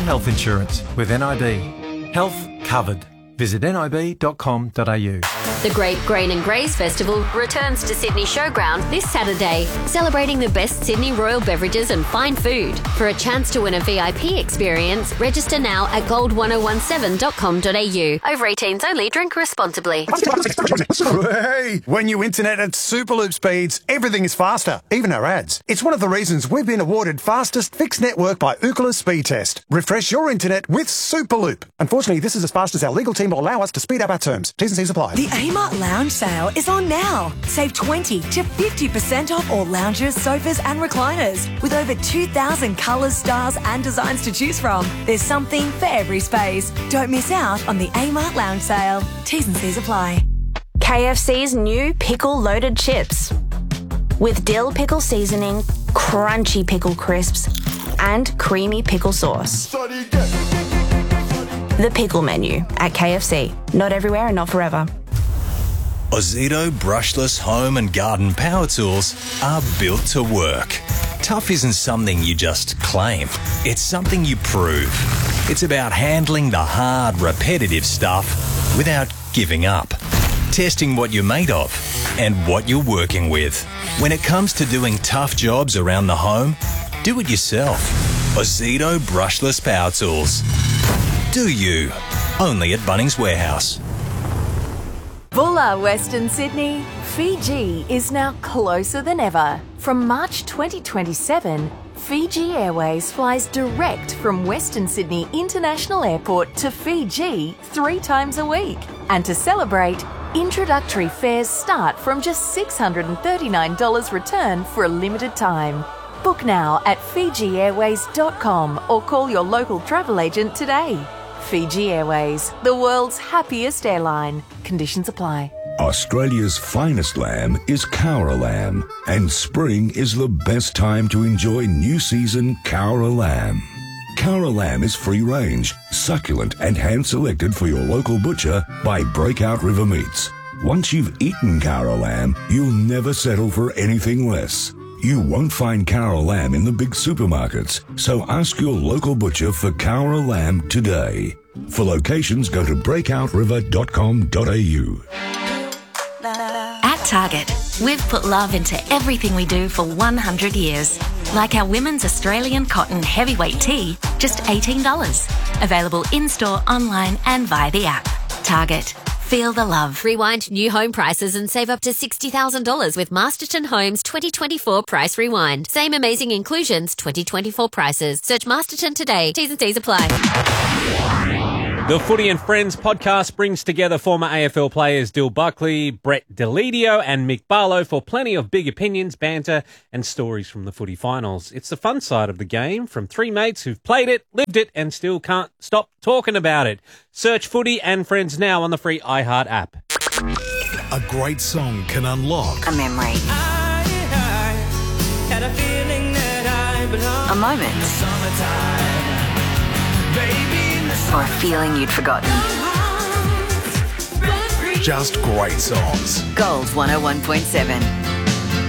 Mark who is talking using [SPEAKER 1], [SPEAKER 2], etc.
[SPEAKER 1] health insurance with NIB. Health covered. Visit nib.com.au.
[SPEAKER 2] The Great Grain and Graze Festival returns to Sydney Showground this Saturday, celebrating the best Sydney royal beverages and fine food. For a chance to win a VIP experience, register now at gold1017.com.au. Over 18s only, drink responsibly.
[SPEAKER 3] Hey, when you internet at Superloop speeds, everything is faster, even our ads. It's one of the reasons we've been awarded fastest fixed network by Ookla Speed Test. Refresh your internet with Superloop. Unfortunately, this is as fast as our legal team will allow us to speed up our terms. T's and C's apply.
[SPEAKER 4] The Amart Lounge sale is on now. Save 20 to 50% off all lounges, sofas and recliners. With over 2,000 colours, styles and designs to choose from. There's something for every space. Don't miss out on the Amart Lounge sale. T's and C's apply.
[SPEAKER 5] KFC's new pickle-loaded chips. With dill pickle seasoning, crunchy pickle crisps and creamy pickle sauce. The pickle menu at KFC. Not everywhere and not forever.
[SPEAKER 6] Ozito brushless home and garden power tools are built to work. Tough isn't something you just claim. It's something you prove. It's about handling the hard, repetitive stuff without giving up. Testing what you're made of and what you're working with. When it comes to doing tough jobs around the home, do it yourself. Ozito brushless power tools. Do you? Only at Bunnings Warehouse.
[SPEAKER 7] Bulla, Western Sydney. Fiji is now closer than ever. From March 2027, Fiji Airways flies direct from Western Sydney International Airport to Fiji 3 times a week. And to celebrate, introductory fares start from just $639 return for a limited time. Book now at FijiAirways.com or call your local travel agent today. Fiji Airways, the world's happiest airline. Conditions apply.
[SPEAKER 8] Australia's finest lamb is Cowra lamb, and spring is the best time to enjoy new season Cowra lamb. Cowra lamb is free range, succulent and hand-selected for your local butcher by Breakout River Meats. Once you've eaten Cowra lamb, you'll never settle for anything less. You won't find Cowra lamb in the big supermarkets, so ask your local butcher for Cowra lamb today. For locations, go to breakoutriver.com.au.
[SPEAKER 9] At Target, we've put love into everything we do for 100 years. Like our women's Australian cotton heavyweight tee, just $18. Available in-store, online and via the app. Target. Feel the love.
[SPEAKER 2] Rewind new home prices and save up to $60,000 with Masterton Homes 2024 Price Rewind. Same amazing inclusions, 2024 prices. Search Masterton today. T's and C's apply.
[SPEAKER 10] The Footy and Friends podcast brings together former AFL players Dill Buckley, Brett Delidio and Mick Barlow for plenty of big opinions, banter and stories from the footy finals. It's the fun side of the game from 3 mates who've played it, lived it and still can't stop talking about it. Search Footy and Friends now on the free iHeart app.
[SPEAKER 11] A great song can unlock
[SPEAKER 5] a memory.
[SPEAKER 12] I had a feeling that I belong.
[SPEAKER 5] A moment. Or a feeling you'd forgotten.
[SPEAKER 11] just great songs.
[SPEAKER 5] Gold 101.7.